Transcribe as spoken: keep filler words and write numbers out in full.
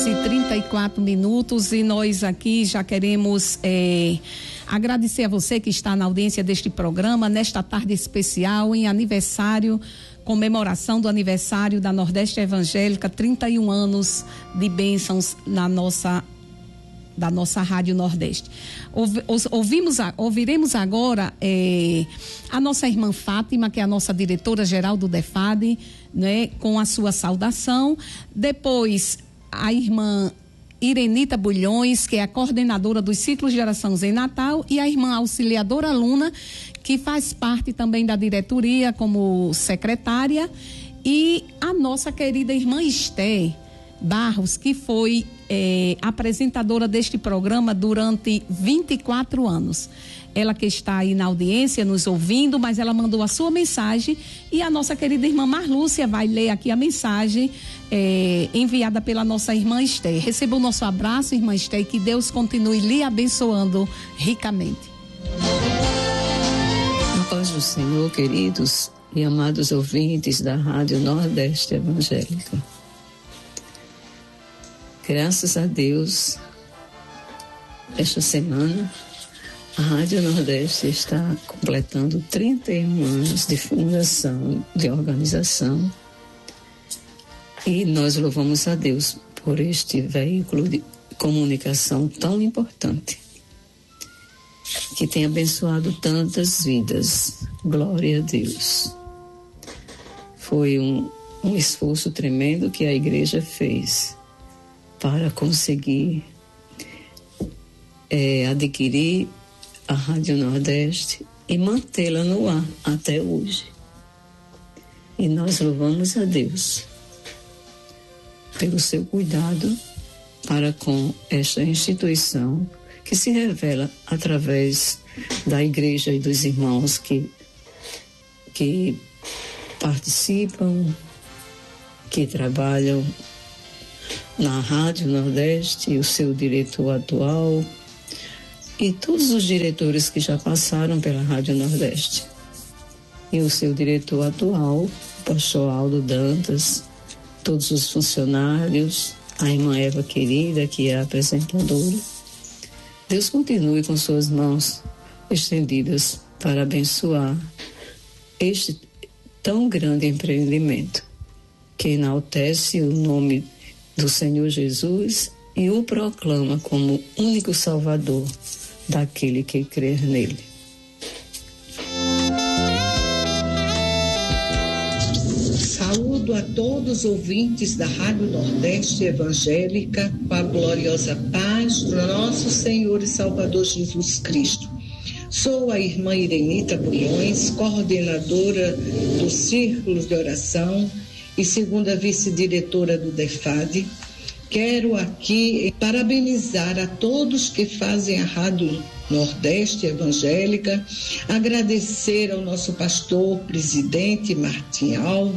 e trinta e quatro minutos e nós aqui já queremos é, agradecer a você que está na audiência deste programa nesta tarde especial em aniversário, comemoração do aniversário da Nordeste Evangélica, trinta e um anos de bênçãos na nossa da nossa Rádio Nordeste. Ouvi, ouvimos, ouviremos agora é, a nossa irmã Fátima, que é a nossa diretora-geral do DEFAD, né, com a sua saudação. Depois, a irmã Irenita Bulhões, que é a coordenadora dos ciclos de orações em Natal, e a irmã auxiliadora Luna, que faz parte também da diretoria como secretária, e a nossa querida irmã Esther Barros, que foi é, apresentadora deste programa durante vinte e quatro anos. Ela que está aí na audiência, nos ouvindo, mas ela mandou a sua mensagem e a nossa querida irmã Marlúcia vai ler aqui a mensagem é, enviada pela nossa irmã Esther. Receba o nosso abraço, irmã Esther, e que Deus continue lhe abençoando ricamente. A paz do Senhor, queridos e amados ouvintes da Rádio Nordeste Evangélica. Graças a Deus, esta semana, a Rádio Nordeste está completando trinta e um anos de fundação, de organização, e nós louvamos a Deus por este veículo de comunicação tão importante, que tem abençoado tantas vidas. Glória a Deus. Foi um, um esforço tremendo que a igreja fez para conseguir é, adquirir a Rádio Nordeste e mantê-la no ar até hoje. E nós louvamos a Deus pelo seu cuidado para com esta instituição que se revela através da igreja e dos irmãos que, que participam, que trabalham na Rádio Nordeste, e o seu diretor atual e todos os diretores que já passaram pela Rádio Nordeste, e o seu diretor atual, o pastor Aldo Dantas, todos os funcionários, a irmã Eva querida, que é a apresentadora. Deus continue com suas mãos estendidas para abençoar este tão grande empreendimento que enaltece o nome do Senhor Jesus e o proclama como único Salvador daquele que crer nele. Saúdo a todos os ouvintes da Rádio Nordeste Evangélica com a gloriosa paz do nosso Senhor e Salvador Jesus Cristo. Sou a irmã Irenita Bulhões, coordenadora do Círculo de Oração e segunda vice-diretora do DEFAD. Quero aqui parabenizar a todos que fazem a Rádio Nordeste Evangélica, agradecer ao nosso pastor, presidente Martim Alves,